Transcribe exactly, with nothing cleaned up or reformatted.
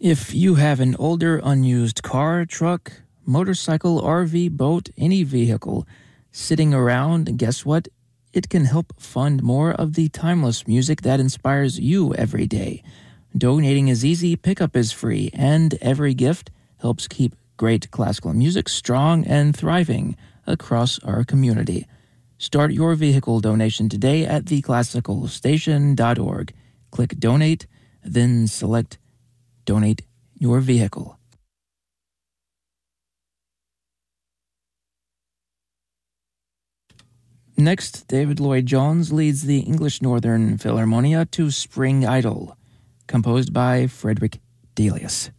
If you have an older, unused car, truck, motorcycle, R V, boat, any vehicle sitting around, guess what? It can help fund more of the timeless music that inspires you every day. Donating is easy, pickup is free, and every gift helps keep great classical music strong and thriving across our community. Start your vehicle donation today at the classical station dot org. Click Donate, then select Donate Your Vehicle. Next, David Lloyd-Jones leads the English Northern Philharmonia to Spring Idol, composed by Frederick Delius.